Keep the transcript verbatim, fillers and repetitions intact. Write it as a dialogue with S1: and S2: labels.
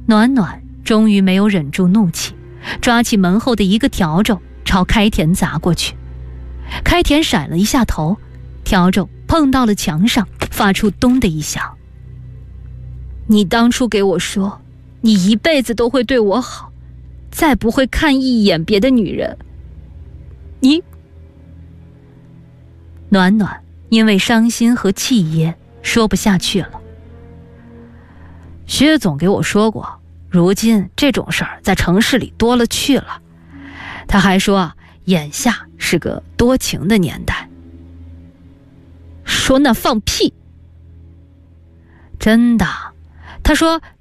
S1: 暖暖终于没有忍住怒气，抓起门后的一个笤帚朝开田砸过去。开田闪了一下头，笤帚碰到了墙上，发出咚的一响。你当初给我说，你一辈子都会对我好，再不会看一眼别的女人。你……暖暖因为伤心和气噎说不下去了。薛总给我说过，如今这种事儿在城市里多了去了。他还说啊，眼下是个多情的年代。说那放屁！真的，他说